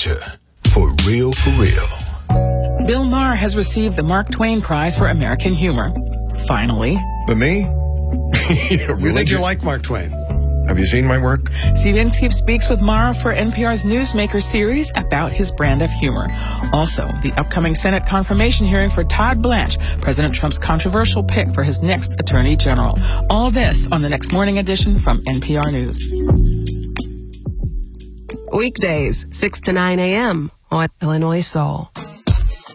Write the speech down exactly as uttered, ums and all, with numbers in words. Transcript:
culture. For real, for real. Bill Maher has received the Mark Twain Prize for American Humor. Finally. But me? You think you like Mark Twain? Have you seen my work? Steve Inskeep speaks with Maher for N P R's Newsmaker series about his brand of humor. Also, the upcoming Senate confirmation hearing for Todd Blanche, President Trump's controversial pick for his next Attorney General. All this on the next morning edition from N P R News. Weekdays, six to nine a.m. on Illinois Soul.